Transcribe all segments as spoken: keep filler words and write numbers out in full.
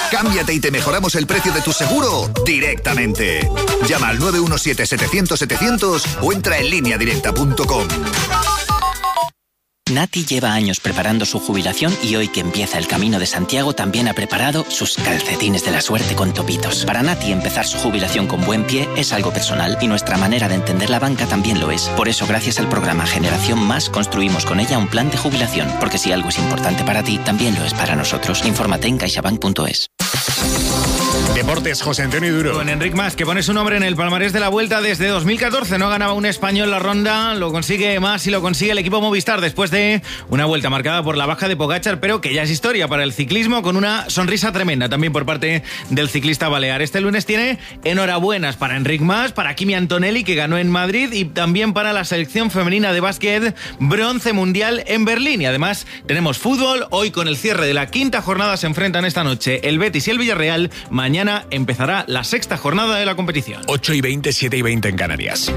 Cámbiate y te mejoramos el precio de tu seguro directamente. Llama al nueve uno siete, setecientos, setecientos o entra en línea directa punto com. Nati lleva años preparando su jubilación y hoy que empieza el Camino de Santiago también ha preparado sus calcetines de la suerte con topitos. Para Nati empezar su jubilación con buen pie es algo personal y nuestra manera de entender la banca también lo es. Por eso gracias al programa Generación Más construimos con ella un plan de jubilación, porque si algo es importante para ti, también lo es para nosotros. Infórmate en caixabank punto es. Deportes, José Antonio Duro. Con Enric Mas, que pone su nombre en el palmarés de la Vuelta desde dos mil catorce. No ganaba un español la ronda, lo consigue Mas y lo consigue el equipo Movistar después de una vuelta marcada por la baja de Pogačar, pero que ya es historia para el ciclismo, con una sonrisa tremenda también por parte del ciclista balear. Este lunes tiene enhorabuenas para Enric Mas, para Kimi Antonelli, que ganó en Madrid, y también para la selección femenina de básquet, bronce mundial en Berlín. Y además tenemos fútbol. Hoy, con el cierre de la quinta jornada, se enfrentan esta noche el Betis y el Villarreal. Mañana empezará la sexta jornada de la competición. ocho y veinte, siete y veinte en Canarias.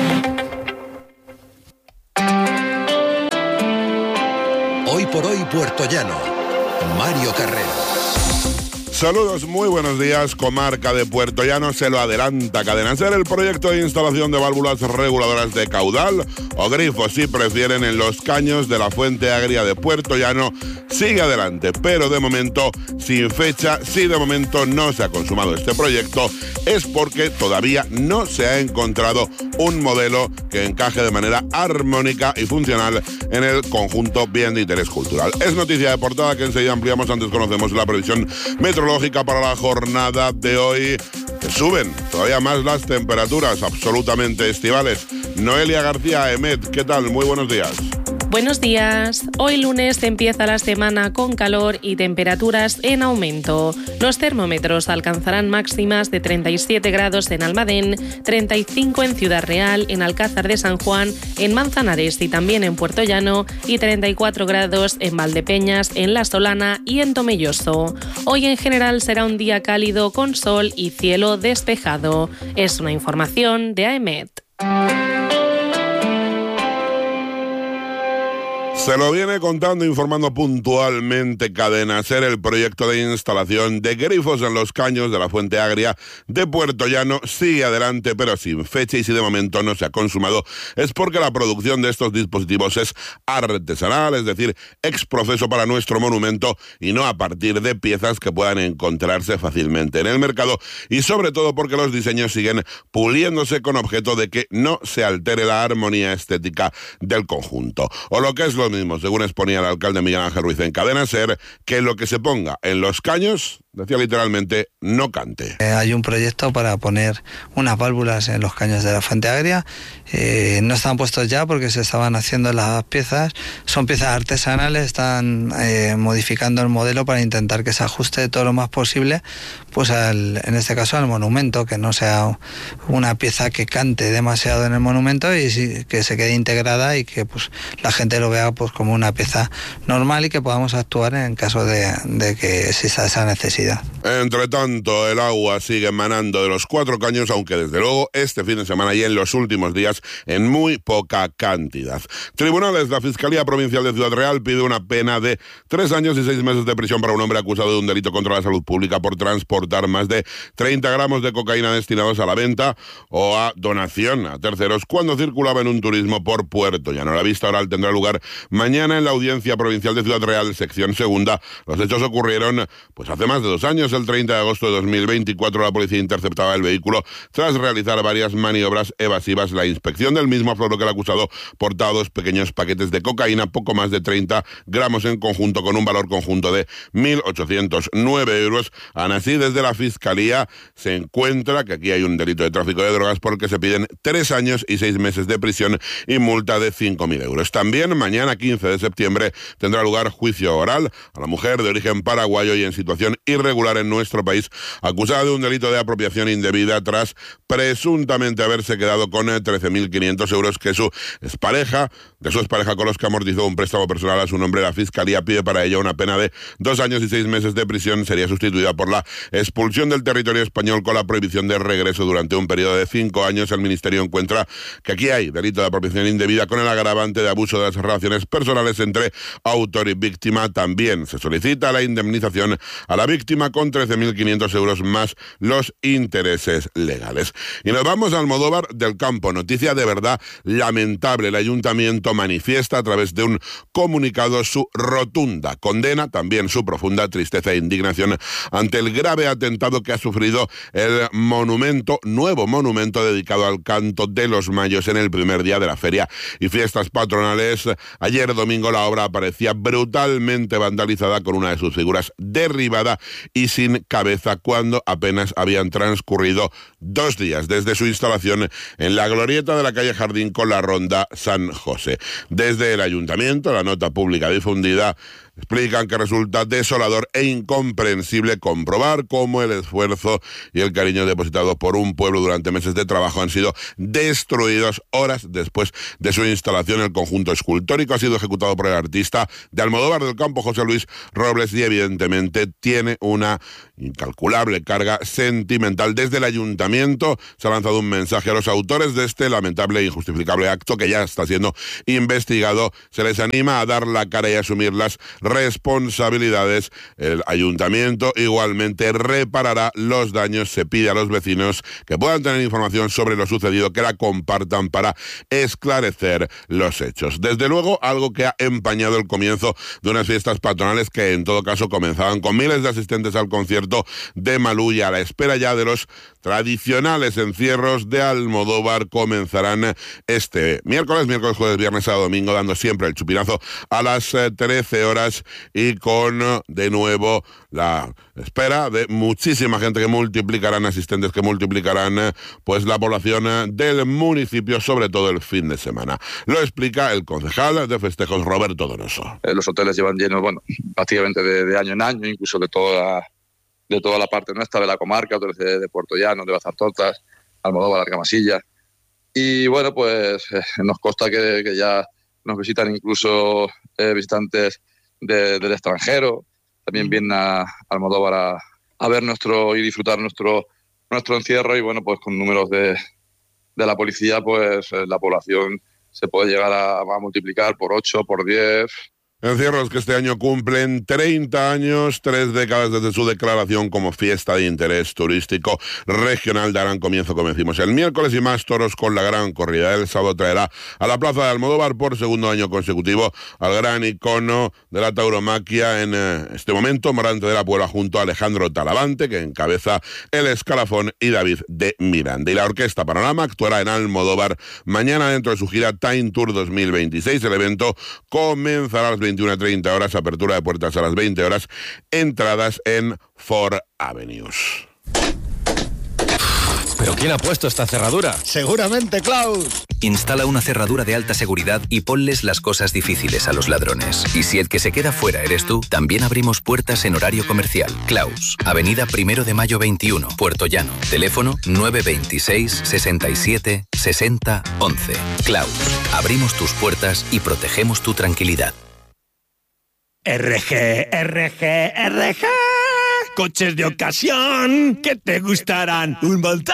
Hoy por hoy, Puerto Llano. Mario Carrero. Saludos, muy buenos días. Comarca de Puerto Llano se lo adelanta Cadena Ser, el proyecto de instalación de válvulas reguladoras de caudal o grifos, si prefieren, en los caños de la Fuente Agria de Puerto Llano sigue adelante, pero de momento sin fecha. Si de momento no se ha consumado este proyecto es porque todavía no se ha encontrado un modelo que encaje de manera armónica y funcional en el conjunto bien de interés cultural. Es noticia de portada que enseguida ampliamos. Antes conocemos la previsión meteorológica para la jornada de hoy, que suben todavía más las temperaturas absolutamente estivales. Noelia García, Emet, ¿qué tal? Muy buenos días. Buenos días. Hoy lunes empieza la semana con calor y temperaturas en aumento. Los termómetros alcanzarán máximas de treinta y siete grados en Almadén, treinta y cinco en Ciudad Real, en Alcázar de San Juan, en Manzanares y también en Puerto Llano, y treinta y cuatro grados en Valdepeñas, en La Solana y en Tomelloso. Hoy en general será un día cálido con sol y cielo despejado. Es una información de AEMET. Se lo viene contando, informando puntualmente Cadena Ser. El proyecto de instalación de grifos en los caños de la Fuente Agria de Puerto Llano sigue adelante, pero sin fecha, y si de momento no se ha consumado es porque la producción de estos dispositivos es artesanal, es decir, ex profeso para nuestro monumento y no a partir de piezas que puedan encontrarse fácilmente en el mercado, y sobre todo porque los diseños siguen puliéndose con objeto de que no se altere la armonía estética del conjunto. O lo que es lo mismo, según exponía el alcalde Miguel Ángel Ruiz en Cadena Ser, que lo que se ponga en los caños, decía literalmente, no cante. Eh, hay un proyecto para poner unas válvulas en los caños de la Fuente Agria. Eh, no están puestos ya porque se estaban haciendo las piezas. Son piezas artesanales, están eh, modificando el modelo para intentar que se ajuste todo lo más posible, pues al, en este caso al monumento, que no sea una pieza que cante demasiado en el monumento y sí, que se quede integrada y que pues la gente lo vea pues como una pieza normal y que podamos actuar en caso de, de que exista esa necesidad. Entre tanto, el agua sigue emanando de los cuatro caños, aunque desde luego este fin de semana y en los últimos días en muy poca cantidad. Tribunales, la Fiscalía Provincial de Ciudad Real pide una pena de tres años y seis meses de prisión para un hombre acusado de un delito contra la salud pública por transportar más de treinta gramos de cocaína destinados a la venta o a donación a terceros cuando circulaba en un turismo por Puerto Llano. La vista oral tendrá lugar mañana en la Audiencia Provincial de Ciudad Real, sección segunda. Los hechos ocurrieron pues hace más de dos años. El treinta de agosto de dos mil veinticuatro la policía interceptaba el vehículo tras realizar varias maniobras evasivas. La inspección del mismo afloró que el acusado portaba dos pequeños paquetes de cocaína, poco más de treinta gramos en conjunto, con un valor conjunto de mil ochocientos nueve euros. Aún así, desde la Fiscalía se encuentra que aquí hay un delito de tráfico de drogas por el que se piden tres años y seis meses de prisión y multa de cinco mil euros. También mañana, quince de septiembre, tendrá lugar juicio oral a la mujer de origen paraguayo y en situación irregular en nuestro país, acusada de un delito de apropiación indebida tras presuntamente haberse quedado con trece mil quinientos euros que su expareja de su expareja con los que amortizó un préstamo personal a su nombre. La Fiscalía pide para ello una pena de dos años y seis meses de prisión. Sería sustituida por la expulsión del territorio español con la prohibición de regreso durante un periodo de cinco años. El Ministerio encuentra que aquí hay delito de apropiación indebida con el agravante de abuso de las relaciones personales entre autor y víctima. También se solicita la indemnización a la víctima con trece mil quinientos euros más los intereses legales. Y nos vamos a Almodóvar del Campo. Noticia de verdad lamentable. El ayuntamiento manifiesta a través de un comunicado su rotunda condena, también su profunda tristeza e indignación ante el grave atentado que ha sufrido el monumento, nuevo monumento dedicado al canto de los mayos en el primer día de la feria y fiestas patronales. Ayer domingo la obra aparecía brutalmente vandalizada, con una de sus figuras derribada y sin cabeza, cuando apenas habían transcurrido dos días desde su instalación en la glorieta de la calle Jardín con la ronda San José. Desde el ayuntamiento, la nota pública difundida, explican que resulta desolador e incomprensible comprobar cómo el esfuerzo y el cariño depositado por un pueblo durante meses de trabajo han sido destruidos horas después de su instalación. El conjunto escultórico ha sido ejecutado por el artista de Almodóvar del Campo, José Luis Robles, y evidentemente tiene una incalculable carga sentimental. Desde el ayuntamiento se ha lanzado un mensaje a los autores de este lamentable e injustificable acto que ya está siendo investigado. Se les anima a dar la cara y a asumir las responsabilidades. El ayuntamiento igualmente reparará los daños. Se pide a los vecinos que puedan tener información sobre lo sucedido, que la compartan para esclarecer los hechos. Desde luego, algo que ha empañado el comienzo de unas fiestas patronales que en todo caso comenzaban con miles de asistentes al concierto de Malú, y a la espera ya de los tradicionales encierros de Almodóvar. Comenzarán este miércoles, miércoles, jueves, viernes, sábado, domingo, dando siempre el chupinazo a las trece horas y con de nuevo la espera de muchísima gente, que multiplicarán asistentes, que multiplicarán pues la población del municipio, sobre todo el fin de semana. Lo explica el concejal de festejos, Roberto Donoso. Eh, los hoteles llevan llenos, bueno, prácticamente de, de año en año, incluso de toda de toda la parte nuestra, de la comarca, hoteles de, de Puerto Llano, de Bazartortas, Almodóvar, Argamasilla. Y bueno, pues eh, nos consta que, que ya nos visitan incluso eh, visitantes de, del extranjero. También vienen a Almodóvar a, a ver nuestro y disfrutar nuestro, nuestro encierro. Y bueno, pues con números de, de la policía, pues eh, la población se puede llegar a, a multiplicar por ocho, por diez. Encierros que este año cumplen treinta años, tres décadas desde su declaración como fiesta de interés turístico regional. Darán comienzo, como decimos, el miércoles, y más toros con la gran corrida. El sábado traerá a la plaza de Almodóvar por segundo año consecutivo al gran icono de la tauromaquia en eh, este momento, Morante de la Puebla, junto a Alejandro Talavante, que encabeza el escalafón, y David de Miranda. Y la Orquesta Panorama actuará en Almodóvar mañana dentro de su gira Time Tour dos mil veintiséis. El evento comenzará a las veintiuna treinta horas, apertura de puertas a las veinte horas, entradas en Four Avenues. ¿Pero quién ha puesto esta cerradura? Seguramente Klaus. Instala una cerradura de alta seguridad y ponles las cosas difíciles a los ladrones. Y si el que se queda fuera eres tú, también abrimos puertas en horario comercial. Klaus, Avenida Primero de Mayo veintiuno, Puerto Llano. Teléfono nueve veintiséis, sesenta y siete, sesenta, once. Klaus, abrimos tus puertas y protegemos tu tranquilidad. R G, R G, R G. Coches de ocasión que te gustarán un montón.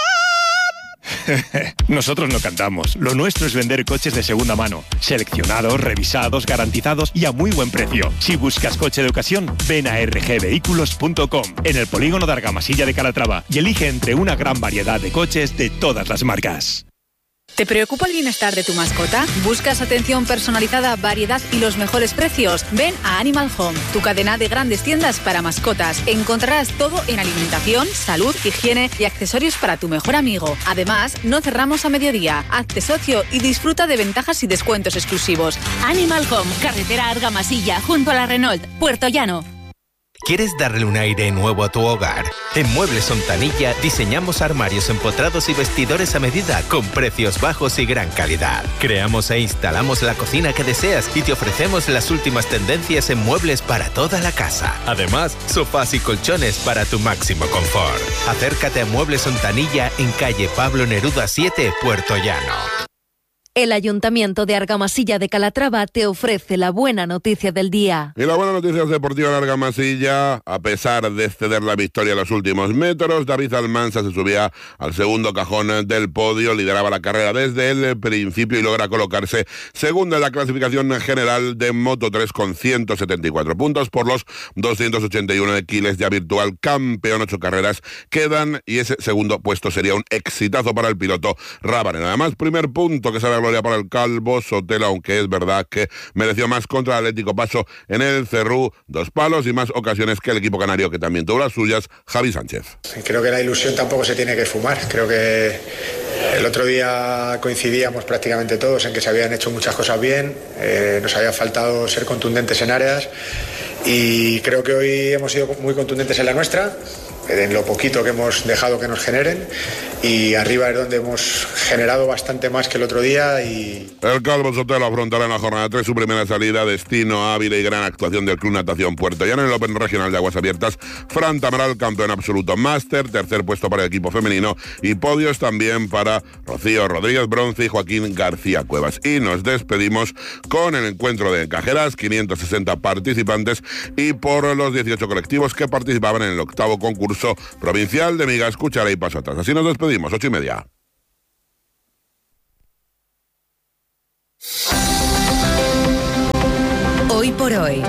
Nosotros no cantamos. Lo nuestro es vender coches de segunda mano, seleccionados, revisados, garantizados y a muy buen precio. Si buscas coche de ocasión, ven a r g vehículos punto com, en el polígono de Argamasilla de Calatrava, y elige entre una gran variedad de coches de todas las marcas. ¿Te preocupa el bienestar de tu mascota? ¿Buscas atención personalizada, variedad y los mejores precios? Ven a Animal Home, tu cadena de grandes tiendas para mascotas. Encontrarás todo en alimentación, salud, higiene y accesorios para tu mejor amigo. Además, no cerramos a mediodía. Hazte socio y disfruta de ventajas y descuentos exclusivos. Animal Home, carretera Argamasilla, junto a la Renault, Puerto Llano. ¿Quieres darle un aire nuevo a tu hogar? En Muebles Ontanilla diseñamos armarios empotrados y vestidores a medida con precios bajos y gran calidad. Creamos e instalamos la cocina que deseas y te ofrecemos las últimas tendencias en muebles para toda la casa. Además, sofás y colchones para tu máximo confort. Acércate a Muebles Ontanilla en calle Pablo Neruda siete, Puerto Llano. El Ayuntamiento de Argamasilla de Calatrava te ofrece la buena noticia del día. Y la buena noticia deportiva en Argamasilla, a pesar de ceder la victoria en los últimos metros, David Almansa se subía al segundo cajón del podio, lideraba la carrera desde el principio y logra colocarse segundo en la clasificación general de Moto tres con ciento setenta y cuatro puntos por los doscientos ochenta y uno de Quiles, ya virtual campeón. Ocho carreras quedan y ese segundo puesto sería un exitazo para el piloto Rabanel. Además, primer punto que sale a gloria para el calvo Sotelo, aunque es verdad que mereció más contra el Atlético Paso en el Cerrú, dos palos y más ocasiones que el equipo canario, que también tuvo las suyas. Javi Sánchez. Creo que la ilusión tampoco se tiene que fumar. Creo que el otro día coincidíamos prácticamente todos en que se habían hecho muchas cosas bien, eh, nos había faltado ser contundentes en áreas y creo que hoy hemos sido muy contundentes en la nuestra, en lo poquito que hemos dejado que nos generen, y arriba es donde hemos generado bastante más que el otro día. Y el calvo Sotelo afrontará en la jornada tres su primera salida, destino Ávila y gran actuación del Club Natación Puerto Llano en el Open Regional de Aguas Abiertas. Fran Tamaral, campeón absoluto máster, tercer puesto para el equipo femenino y podios también para Rocío Rodríguez Bronce y Joaquín García Cuevas. Y nos despedimos con el encuentro de Encajeras, quinientos sesenta participantes y por los dieciocho colectivos que participaban en el octavo concurso provincial de migas, cuchara y paso atrás. Así nos despedimos, ocho y media. Hoy por hoy.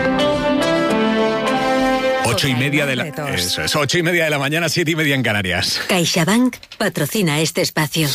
Ocho y media de la... Eso es, ocho y media de la mañana, siete y media en Canarias. CaixaBank patrocina este espacio.